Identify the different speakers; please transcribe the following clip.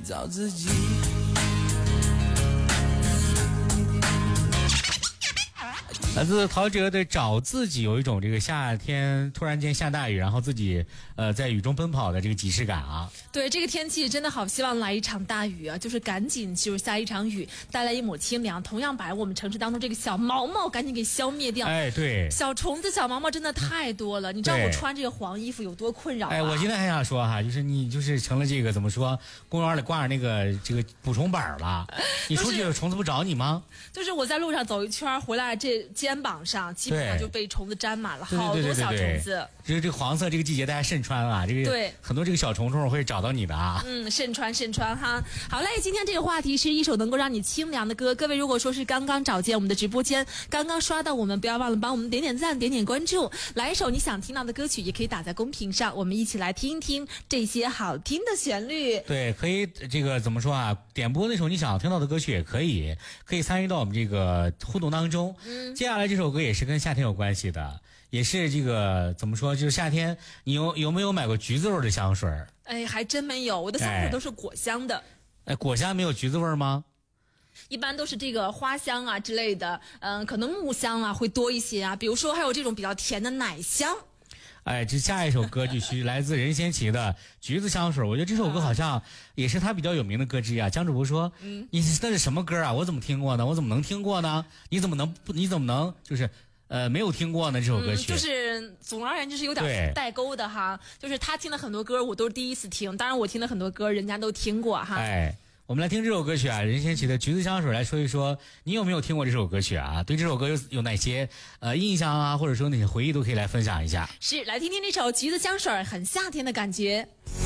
Speaker 1: 找自己。
Speaker 2: 来自陶喆的找自己，有一种这个夏天突然间下大雨，然后自己在雨中奔跑的这个即视感啊。
Speaker 3: 对，这个天气真的好希望来一场大雨啊，就是赶紧就是下一场雨，带来一抹清凉，同样把我们城市当中这个小毛毛赶紧给消灭掉。
Speaker 2: 哎，对，
Speaker 3: 小虫子小毛毛真的太多了，你知道我穿这个黄衣服有多困扰啊。
Speaker 2: 哎，我今天还想说哈，就是你就是成了这个怎么说，公园里挂着那个这个捕虫板了，你出去虫子不找你吗？
Speaker 3: 就是我在路上走一圈回来，这肩膀上基本上就被虫子沾满了，好多小虫子。
Speaker 2: 这个黄色这个季节大家慎穿啊，这个
Speaker 3: 对
Speaker 2: 很多这个小虫虫会找到你的啊。
Speaker 3: 慎穿哈。好嘞，今天这个话题是一首能够让你清凉的歌。各位如果说是刚刚找见我们的直播间，刚刚刷到我们，不要忘了帮我们点点赞，点点关注。来一首你想听到的歌曲，也可以打在公屏上，我们一起来听一听这些好听的旋律。
Speaker 2: 对，可以这个怎么说啊？点播那首你想听到的歌曲也可以参与到我们这个互动当中。接下来这首歌也是跟夏天有关系的，也是这个怎么说？就是夏天，你有没有买过橘子味的香水？
Speaker 3: 哎，还真没有，我的香水都是果香的。
Speaker 2: 哎，果香没有橘子味吗？
Speaker 3: 一般都是这个花香啊之类的，可能木香啊会多一些啊，比如说还有这种比较甜的奶香。
Speaker 2: 哎，这下一首歌曲是来自任贤齐的橘子香水，我觉得这首歌好像也是他比较有名的歌之一啊。江主播说，你那是什么歌啊？我怎么听过呢？我怎么能听过呢？你怎么能就是没有听过呢？这首歌曲
Speaker 3: 就是总而言之是有点代沟的哈。就是他听的很多歌我都是第一次听，当然我听的很多歌人家都听过哈。
Speaker 2: 哎，我们来听这首歌曲啊，任贤齐的橘子香水，来说一说你有没有听过这首歌曲啊？对这首歌有哪些印象啊，或者说哪些回忆都可以来分享一下。
Speaker 3: 是，来听听这首橘子香水，很夏天的感觉。